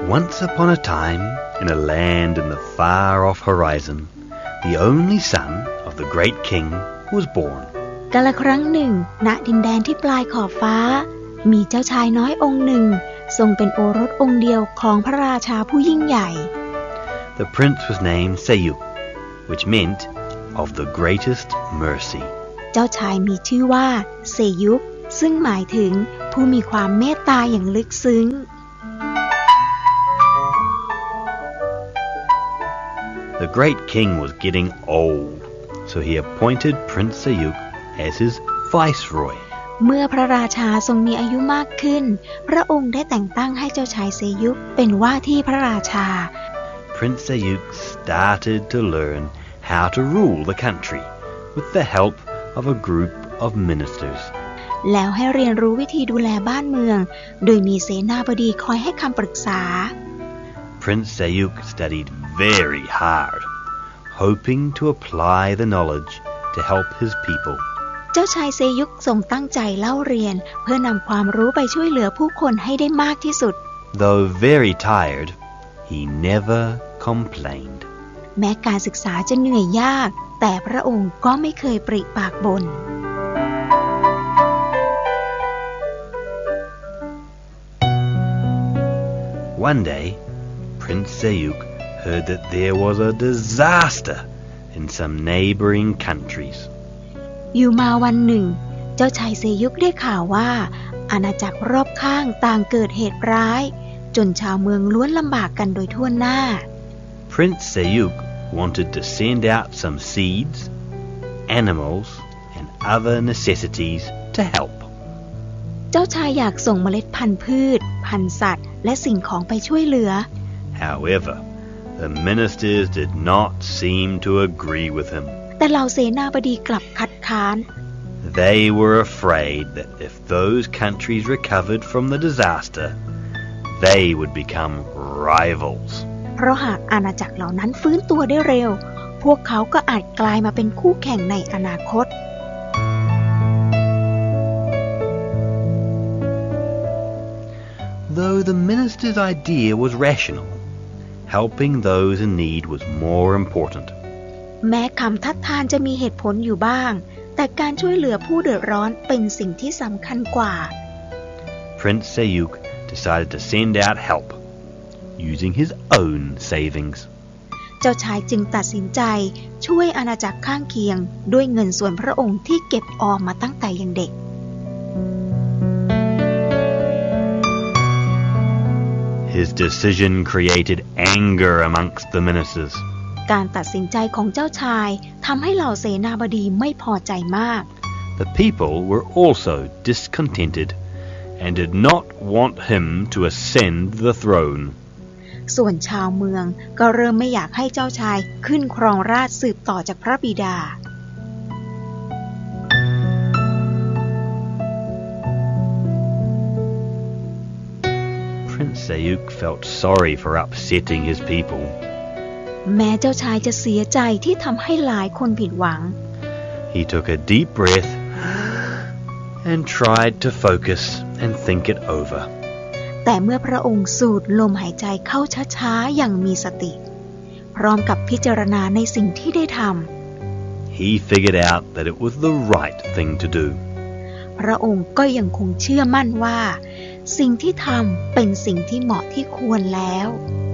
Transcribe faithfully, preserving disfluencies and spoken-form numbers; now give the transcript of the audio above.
Once upon a time, in a land in the far-off horizon, the only son of the great king was born. กาลครั้งหนึ่งณดินแดนที่ปลายขอบฟ้ามีเจ้าชายน้อยองค์หนึ่งทรงเป็นโอรสองค์เดียวของพระราชาผู้ยิ่งใหญ่ The prince was named Seyuk, which meant of the greatest mercy. เจ้าชายมีชื่อว่าเซยุกซึ่งหมายถึงผู้มีความเมตตาอย่างลึกซึ้ง The great king was getting old, so he appointed Prince Seyuk as his viceroy. เมื่อพระราชาทรงมีอายุมากขึ้นพระองค์ได้แต่งตั้งให้เจ้าชายเซยุกเป็นว่าที่พระราชา Prince Seyuk started to learn how to rule the country with the help of a group of ministers. แล้วให้เรียนรู้วิธีดูแลบ้านเมืองโดยมีเสนาบดีคอยให้คำปรึกษา Prince Seyuk studied very hard, hoping to apply the knowledge to help his people. เจ้าชายเซยุกทรงตั้งใจเล่าเรียนเพื่อนำความรู้ไปช่วยเหลือผู้คนให้ได้มากที่สุด Though very tired, he never complained. แม้การศึกษาจะเหนื่อยยากแต่พระองค์ก็ไม่เคยปริปากบ่น One day, Prince Seyuk heard that there was a disaster in some neighboring countries. อยู่มาวันหนึ่งเจ้าชายเซยุกได้ข่าวว่าอาณาจักรรอบข้างต่างเกิดเหตุร้ายจนชาวเมืองล้วนลำบากกันโดยทั่วหน้า Prince Seyuk wanted to send out some seeds, animals, and other necessities to help. เจ้าชายอยากส่งเมล็ดพันธุ์พืชพันธุ์สัตว์และสิ่งของไปช่วยเหลือ However, the ministers did not seem to agree with him. แต่เหล่าเสนาบดีกลับคัดค้าน They were afraid that if those countries recovered from the disaster, they would become rivals. เพราะหากอาณาจักรเหล่านั้นฟื้นตัวได้เร็วพวกเขาก็อาจกลายมาเป็นคู่แข่งในอนาคต Though the minister's idea was rational, helping those in need was more important. แม้คำทัดทานจะมีเหตุผลอยู่บ้างแต่การช่วยเหลือผู้เดือดร้อนเป็นสิ่งที่สำคัญกว่า Prince Seyuk decided to send out help, using his own savings. เจ้าชายจึงตัดสินใจช่วยอาณาจักรข้างเคียงด้วยเงินส่วนพระองค์ที่เก็บออมมาตั้งแต่ยังเด็ก His decision created anger amongst the ministers. การตัดสินใจของเจ้าชายทำให้เหล่าเสนาบดีไม่พอใจมาก The people were also discontented and did not want him to ascend the throne. ส่วนชาวเมืองก็เริ่มไม่อยากให้เจ้าชายขึ้นครองราชย์สืบต่อจากพระบิดา Prince Seyuk felt sorry for upsetting his people. แม้เจ้าชายจะเสียใจที่ทำให้หลายคนผิดหวัง He took a deep breath and tried to focus and think it over. แต่เมื่อพระองค์สูดลมหายใจเข้าช้าๆอย่างมีสติพร้อมกับพิจารณาในสิ่งที่ได้ทำ He figured out that it was the right thing to do. พระองค์ก็ยังคงเชื่อมั่นว่าสิ่งที่ทำเป็นสิ่งที่เหมาะที่ควรแล้ว